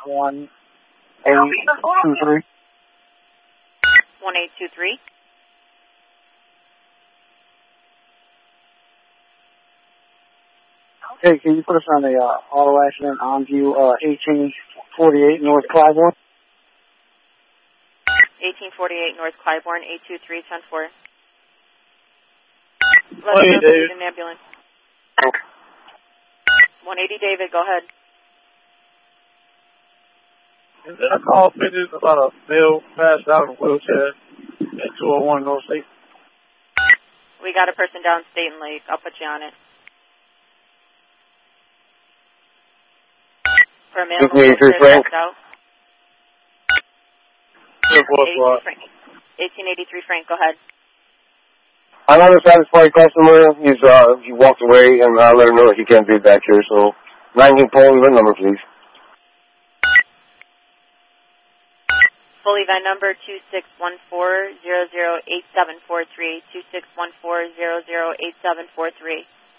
1823. 1823. Hey, can you put us on the auto accident on view 1848 North Clybourne? 1848 North Clybourne, 823-10-4. Let's go to an ambulance. 180 David, go ahead. Is there a call fitted about a male passed out in a wheelchair at 201 North State? We got a person down State and Lake. I'll put you on it. For a male who passed out. 1883 Frank, go ahead. I'm not a satisfied customer. He walked away, and I let him know that he can't be back here. So, 19 Poland, the number, please. Full event number 2614008743. 2614008743.